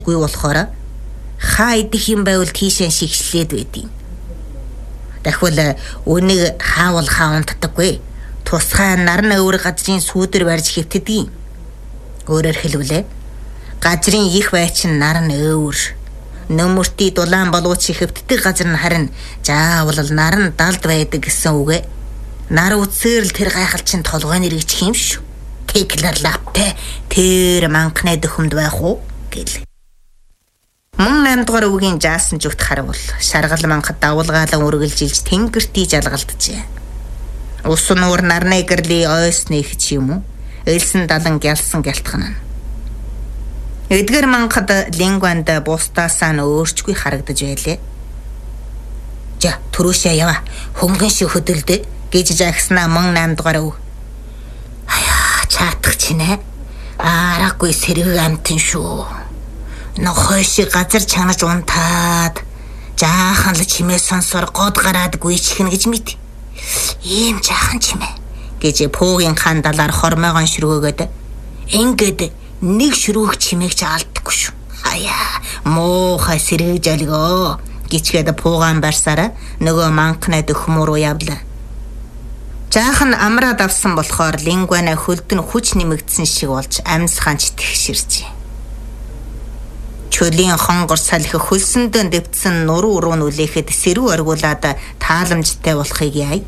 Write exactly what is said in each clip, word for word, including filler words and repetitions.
Гүй болохоор хаа идэх юм байвал тийшээ шигшлээд байдیں۔ Дахвал өнийг хаавал хаа унтдаггүй. Тусгай нарны өвөр газрын сүүдэр барьж хэвтдэг. Өөрөөр хэлбэл газрын их байчин нарны өвөр. Нөмөртий дулаан болооч хэвтдэг газар нь харин заавал наран далд байдаг гэсэн үг ээ. Нар үсээр л тэр гайхалчин толгойн эргэж юм шүү. Теклэр лапте тэр манхны дөхөмд байх уу гэл. Мөн наймдугаар үгийн жаасан зүгт харавал шаргал манхад давуулгаалan үргэлжилж тэнгэртий жалгалджээ. Ус нуур нарны гэрли ойсны их ч юм уу элсэн далан гялсан гялтхан. Эдгэр манхад лингванд бустаасаа нь өөрчгүй харагдаж байлээ. За түрүүшээ ява хөнгөн шиг хөдөлдөө гэж жагснаа мөн наймдугаар өв. Аяа чаатах чинэ. Араагүй сэрэг амтэн шүү. Нохой шиг газар чанаж унтаад жаахан л чимээ сонсоор год гараад гүйчихнэ гэж мэд. Ийм жаахан чимээ гэж пуугийн хандалаар хормойгон шүргөөгөөд ингээд нэг шүргөх чимээг ч алддаггүй шүү. Аяа муухай сэрэг жалгоо гिचгээд пуугаан барсараа нөгөө манхны дөхмөр рүү явлаа. Жаахан амраад авсан болохоор лингвана хөлдөн хүч нэмэгдсэн шиг болж амьсгаанч тэгширчээ. Чөлийн хонгор салхи хөлсөндөө дэвтсэн нуруу руу нүлээхэд сэрүү аргуулад тааламжтай болохыг яй.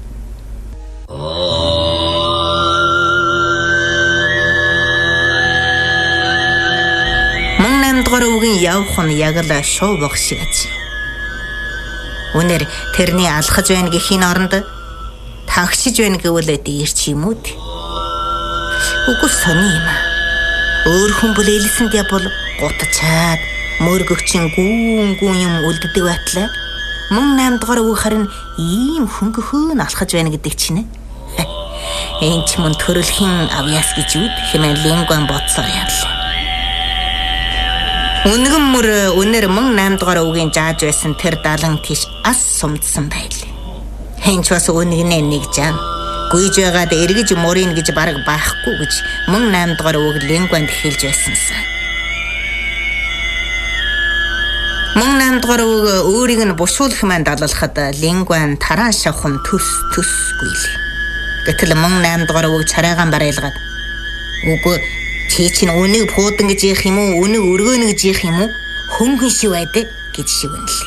Мөн наймдугаар үгийн явх нь яг л шоу бох шиг аж. Үнэр тэрний алхаж байна гэхийн оронд тагшиж байна гэвэл дээр ч юм уу. Үгүй сони юм аа. Өөр хүн бүлээлсэнд явбал гутчаад мөргөгчин гүүн гүүн юм үлддэг байтлаа. Мөн наймдугаар үг харин ийм хөнгөхөн алхаж байна гэдэг чинь. Энд ч мөн төрөлхийн авьяас гэж үүд хэмээн лингван бодсоор явлаа. Үнгэн мөр өнөр мөн наймдугаар үгийн зааж байсан тэр далан тийш ас сумдсан байлээ. Хэнч бас үнэгнээ нэг жан гүйж байгаад эргэж мөрийн гэж бараг баахгүй гэж мөн наймдугаар үг лингванд хэлж байсансан. Мөн наймдугаар үг өөрийг нь бушуулах манд алалахад лингван тараа шавхан төс төс гүйлээ. Гэтэл мөн наймдугаар үг царайгаан барайлгаад үгүй чи чинь үнийг пуудан гэж ярих юм уу үнийг өргөөнө гэж ярих юм уу хөнгөн шиг байдаг гэж шивнэлээ.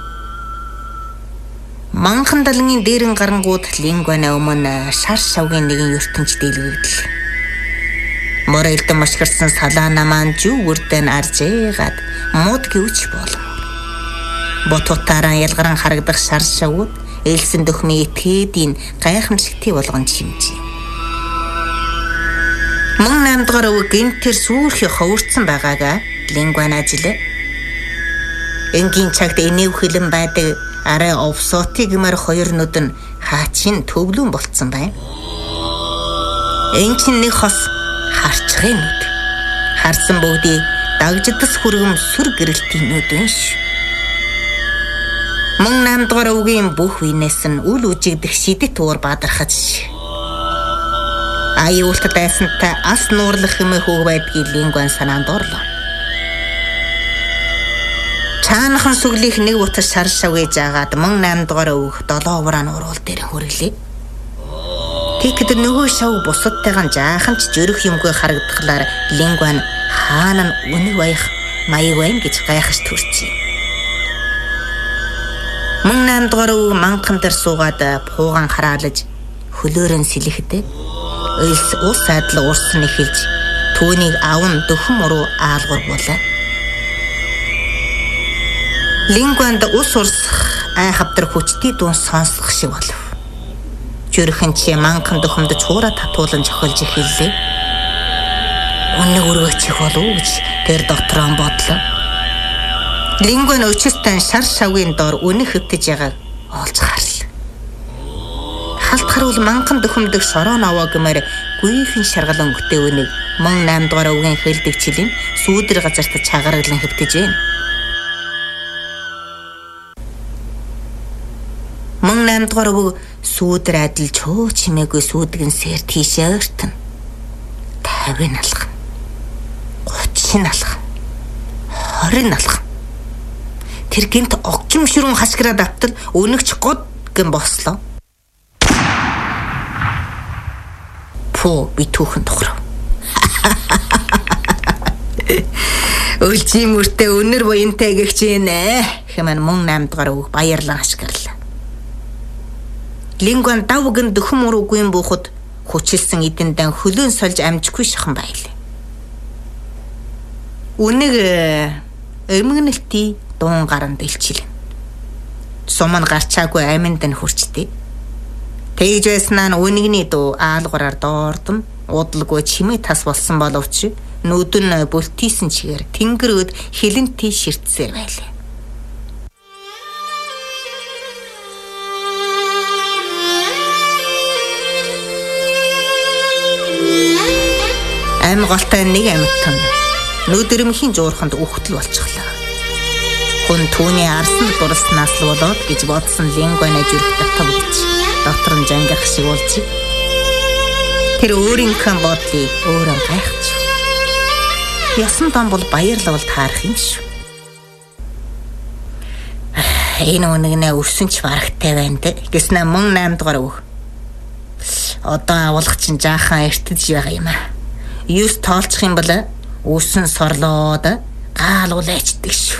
Манхан далнгийн дээрэн гарангууд лингвана өмнө шар шавгийн нэгэн ертөнцид дэлгэгдэл. Морэлдэн машгирсан салаана маань зүгүрдэн аржээгаад мод гэвч болов. Бототараа ялгаран харагдах шар шавууд элсэн дөхмийн этгээдийн гайхамшигтий болгон чимжээ. Мөн наймдугаар үг гинтэр сүрхий ховөрцөн байгаагаа лингвана ажилээ. Энгийн цагт энэв хилэн байдаг арай овсоотыг гэмээр хоёр нүд нь хаачин төвлөн болцсон байна. Энгийн нэг хос харчгын нүд. Харсан бүгдийг дагждас хүргэм сүр гэрэлтийн нүд байна ш. Мөн наймдугаар үгийн бүх үенээс нь үл үжигдэх шидэт уур бадархаж. Аюулт дайсантай ас нуурлах юм хөг байдгийг лингван санаанд орлоо. Чаанахан сүглих нэг утас шар шавгээж агаад мөн наймдугаар өөх долоо уран уруул дээр хүргэлээ. Тэгэхэд нөгөө шав бусадтайгаан жаахан ч жөрөх юмгүй харагдахлаар лингван хаана нь үнэг баях маяг байна гэж гайхаж төрчихье. Мөн наймдугаар өв манхан дээр суугаад пуугаан хараалж хөлөөрөн сэлэхдээ элс ус адал урсан эхэлж түүнийг аван дөхөм рүү аалгуургуулаа. Лингванд ус урсах айхавдар хүчтэй дуун сонсох шиг болов. Жөрхөн чи манхан дөхөмд чуура татуулан зохиолж эхэллээ. Үнэг өргөчих болов гэж тэр дотроо бодлоо. Лингван өчөстөн шар шавгийн дор үнэг хөвтөж байгааг олж харлаа. Халт харуул манхан дөхөмдөг шороо наваа гэмээр гүйхэн шаргалан өнгөтэй үнийг мөн наймдугаар үгийн хэлдэгчлийн сүүдэр газарт чагараглан хөвтөж байна. Мөн наймдугаар үг сүүдэр адил чөө чимээгүй сүүдгэн сэр тийшээ өртөн. тавин алах. гучин алах. хорин алах. Тэр гинт огжим ширүүн хашгираад автал өнөгч год гэн бослоо. Пүү би түүхэн тохров. Үлжим үртэ өнөр буянтай гэгч ээ хэмээн мөн наймд гараа өг баярлан хашгирлаа. Лингуан давгэн дөхөн мөрөгүй буухад хүчилсэн эдэндээ хөлөөн сольж амжихгүй шахан байлаа. Үнэг эмгэнэлтий дуун гаранд илчилэн. Суман гарчаагүй аминд нь хүрчтэй. Тэгж байснаа нь үнэгний дуу аалгараар доордон удалгүй чимээ тас болсон боловч нүдэн бүлтийсэн чигээр тэнгэр өд хилэнтэй ширтсээр байлаа. Ам голтой нэг амьтан нүдэрмхийн жуурханд үхтэл болчихлоо. Хүн түүний арсанд дурлснаас л болоод гэж бодсон Лингуан ажирх татав гэж дотор нь жангах шиг болж. Тэр өөрийнхөө бодлыг өөрөө гайхаж. Ясан том бол баярлал таарах юм шүү. Энэ үнэгнээ өрсөн ч барагтай байна дээ. Гэснээр мөн наймд гарав. Одоо авуулах чинь жаахан эртэж байгаа юм аа. Юус тоолчих юм бол үсэн сорлоод гаалуулайчдаг шүү.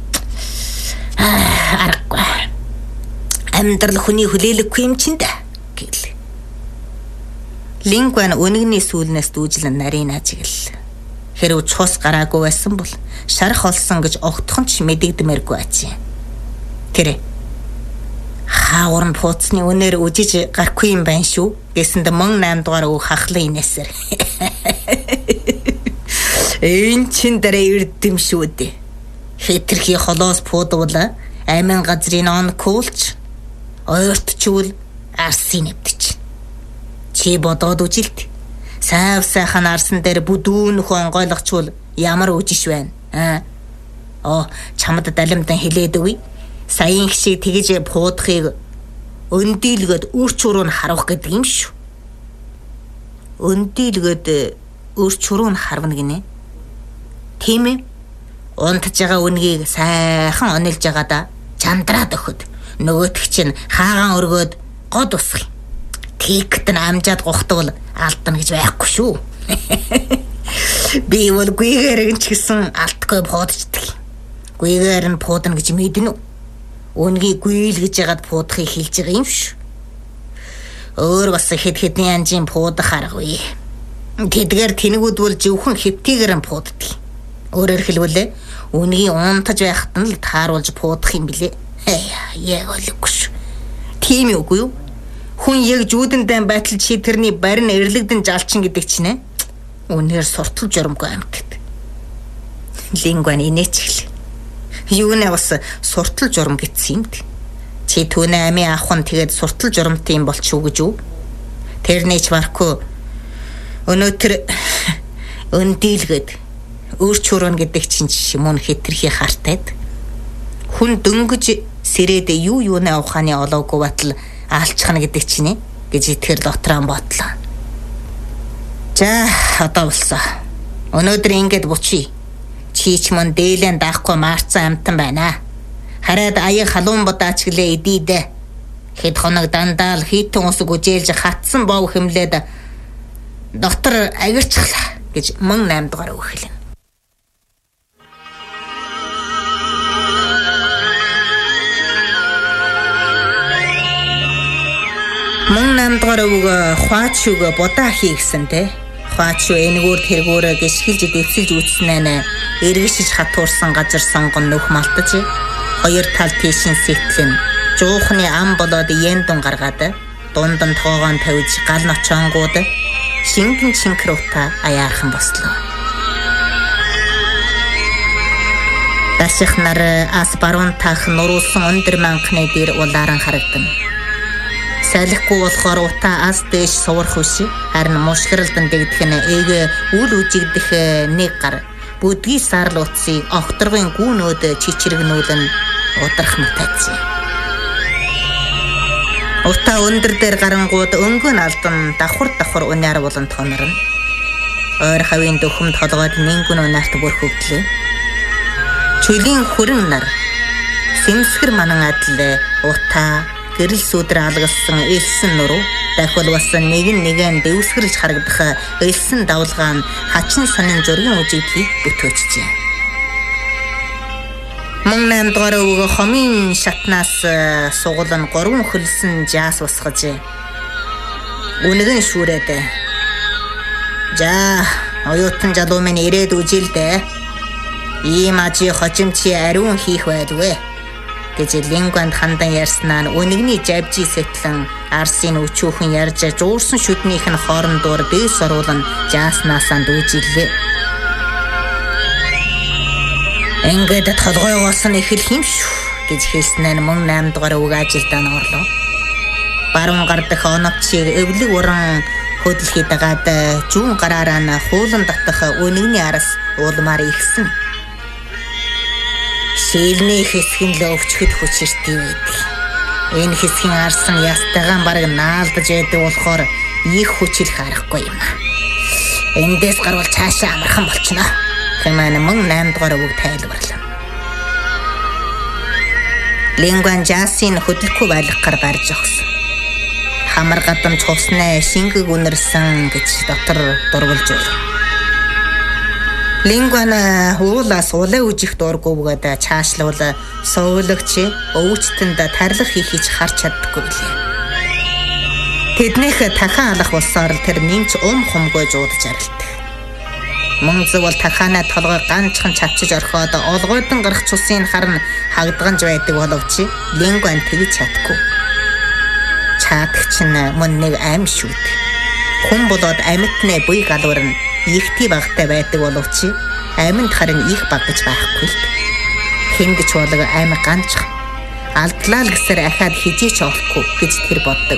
Аа, аргагүй. Амьдрал хүний хүлээлггүй юм чинь да гэл. Лингуан үнэгний сүүлнээс дүүжлэн нарийн ажиглал. Хэрв цус гараагүй байсан бол шарах олсон гэж огтхон ч мэдэгдмээргүй ачи. Тэр хаавар нь пууцны үнээр үжиж гарахгүй юм байна шүү. Гэсэнд мөн наймд дугаар өг хахлын инээсэр. Энд чин дараа ирдэм шүү дээ. Хэтэрхий холоос пуудвал амин газрын он куулч ойртчул арсын нэвдэж. Чи бодоод үжилт. Сайв сайхан арсан дээр бүдүүн нөхөн онгойлгочвол ямар үжиш байна. Аа. Оо, чамд далимдан хэлээд өгье. Саяын шиг тэгж пуудахыг өндийлгöd үрч уруу нь харуулах гэдэг юм шүү. Өндийлгöd үрч уруу нь харвна гинэ. Тийм ээ. Унтж байгаа үнгийг сайхан онилж байгаа да чандраад өгөхөд нөгөөтг чинь хаагаан өргөөд год усах. Тэгт нь амжаад гохтвол алдна гэж байхгүй шүү. Би бол гүйгээр нь ч гэсэн алдахгүй пуудчихдаг. Гүйгээр нь пуудна гэж мэднэ үү? Үнгийг гүйлгэж ягаад пуудахыг хэлж байгаа юм шүү. Өөр бас хэд хэдний анжийн пуудах аргагүй. Тэдгээр тэнэгүүд бол зөвхөн хэвтийгээр нь пууддаг. Өөрөөр хэлбэл үнгийн унтаж байхад нь л тааруулж пуудах юм билээ. Яг олгүй шүү. Тийм үгүй юу? Хүн яг жүүдэндээ байтал чи тэрний барин эрлэгдэн жалчин гэдэг чинь үнээр суртал журамгүй амьтад. Лингуан инээч. Юу нэ бас суртал журам гэсэн юм бэ? Чи түүний амийн авах нь тэгээд суртал журамтай юм болчихоо гэж үү? Тэрний ч барахгүй өнөөдөр өндийлгэд өөрч уран гэдэг чинь мөн хэтэрхий хартайд хүн дөнгөж сэрээд юу юунэ аваханы олоогүй батал аалчхна гэдэг чинь гэж итгэр дотроо бодлоо. За одоо болсон. Өнөөдөр ингэж буцъя. Чи ч мөн дээлэн даахгүй марцсан амтан байна. Хараад аяг халуун бодаач гэлээ идийдэ. Хэд хоног дандаа л хитэн ус гүжээлж хатсан бов хэмлээд доктор агирчлаа гэж мөн наймд гараа өгөхлээ. Мөн наймд гараа өг хаач үг бодаа хий гэсэнтэй. Хаач энэгүүр тэргүүр гიშгэлж дэвсэлж үтснэнэ эргэшиж хатуурсан газар сонгон нөх малтаж хоёр тал тийшин сэтлэн жуухны ам болоод яндун гаргаад дунд нь тоогоон тавьж гал ночонгууд шингэн чинкруута аяархан бослоо. Даших нар ас баруун таах нуруулсан өндөр манхны дээр улааран харагдана. Салихгүй болохоор утаа ас дэш суурах биш. Харин мушгиралдан дэгдэх нь ээг үл үжигдэх нэг гар бүдгий сарл утсыг огторгын гүүнөөд чичрэгнүүлэн удрах мэтайцээ. Утаа өндөр дээр гарангууд өнгөн алдан давхар давхар унаар болон тонорно. Ойр хавийн дөхөм толгойд нингүн унаарт бүр хөвдлээ. Чөлийн хүрэн нар сэмсгэр манан адил утаа гэрэл сүдэр алгалсан элсэн нуруу дахиад бас нэгэн нэгэн дэвсгэрж харагдах элсэн давлгаа нь хачин сонин зургийн үжиглийг бүтөөжжээ. Мөн найм дугаар өвгө хомын шатнаас сугуулн гурван хөлсөн жаас усгаж үнэгэн шүүрээд за оюутан залуу минь ирээд үжилдэ ийм ажи хожимчи ариун хийх байлгүй гэж лингванд хандан ярьснаа үнэгний жавжи сэтлэн арсын өчүүхэн ярьж жуурсан шүднийх нь хоорондоор дэс оруулан жааснасаа дүүжилээ. Ингээд толгойгоос нь эхэлх юм шүү гэж хэлснээр мөн найм дугаар үг ажилдаа норлоо. Баруун гар дэх оновчийг эвлэг уран хөдөлгөд дагаад зүүн гараараа нь хуулан татах үнэгний араас уулмаар ихсэн. Шилний хэсгийн л өвчгөл хүчиртэй байдаг. Энэ хэсгийн арсан ястайгаан бараг наалдаж байдаг болохоор их хүчил харахгүй юм. Эндээс гарвал цаашаа амархан болчихно. Хэмээн мөн найм дугаар үг тайлбарлав. Лингван жаасын хөдөлгөө байлгахаар барьж өгсөн. Хамар гадамж хувснаа шингэг үнэрсэн гэж дотор дурвалж байлаа. Лингван уулаас улаа үжих дурггүй бөгөөд чаашлуул сувлагч өвчтөнд тарлах хийхийч харж чаддаггүй билээ. Тэднийх дахин алах болсоор л тэр нэмч ум хумгой жуудаж арилдаг. Мөн зөв бол тахаана толгой ганцхан чавчиж орхиод олгойдон гарах цусын харна хагдганж байдаг боловч лингван тэгж чадахгүй. Чаадагч нь мөн нэг аим шүү дээ. Хүн болоод амьтны буй галуур нь ихтэй багтай байдаг боловч амьд харин их баг гэж байхгүй л. Хингэж болог аим ганцхан алдлаа л гэсээр ахаад хижээч олохгүй гэж тэр боддог.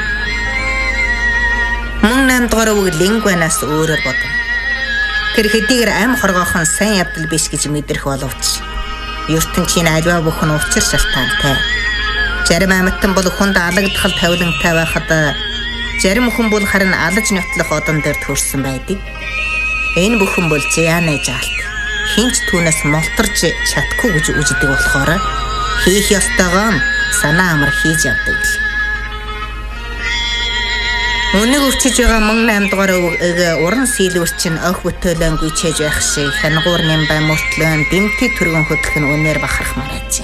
Мөн найм дугаар үг лингванаас өөрөөр бодов. Тэр хэдийгээр ам хоргоохон сайн явдал биш гэж мэдрэх боловч ертөнцийн альва бүхэн учир шалтгаантай. Зарим амьтан бол хүнд алагдахал тавилантай байхад зарим хүн бол харин алж нөтлөх одон дээр төрсэн байдаг. Энэ бүхэн бол зяаны жалт. Хинч түүнээс молторж чадахгүй гэж үздэг болохоор хийх ёстойгоо санаа амар хийж явдаг. Үнэг өвчөж байгаа мөн найм дугаар өвөг уран сийлвэр чинь өх бүтээлэн гүйчээж байх шиг хянагуур нямбай мөртлөн дэмтэй түргэн хөдлөх нь үнээр бахарх мараач.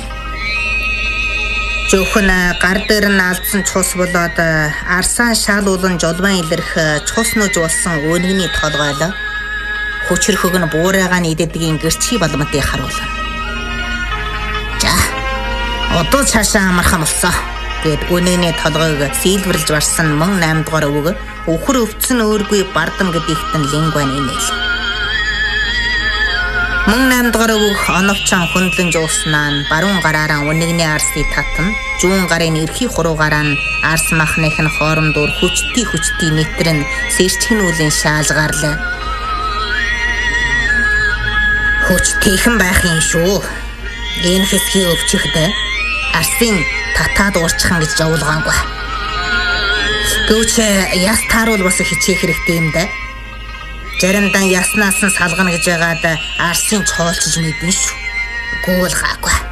Зөвхөн гар дээр нь алдсан цус болоод арсаа шаал уулан жолван илэрх цус нүж болсон үнэгний толгойлоо хүчрхөг нь буурайгаа нь идэгдгийн гэрчхий балмтыг харуулна. За одоо цаашаа амархан болсоо гэд үнэний толгойг сийлвэрлж барсан мөн найм дугаар өвөг өхөр өвцөн өөргүй бардам гэдэгтэн лингван инээл. Мөн найм дугаар өвөг оновчон хөндлөн жууснаа нь баруун гараараа үнэгний арсыг татна, зүүн гарын эрхий хуруугаараа нь арс махных нь хоорондоор хүчтэй хүчтэй нэтрэн сэрчгнүүлэн шаалгаарлаа. Хүчтэйхэн байх юм шүү. Энэ хэсгийг өвчихдэ арсын татаад уурчихан гэж жавуулгаангүй. Гэвч яс тааруул бас хичээх хэрэгтэй юм да. Заримдаа яснаас нь салгана гэж байгаад арсын цоолчж мэднэ шүү. Гүйл гаагүй.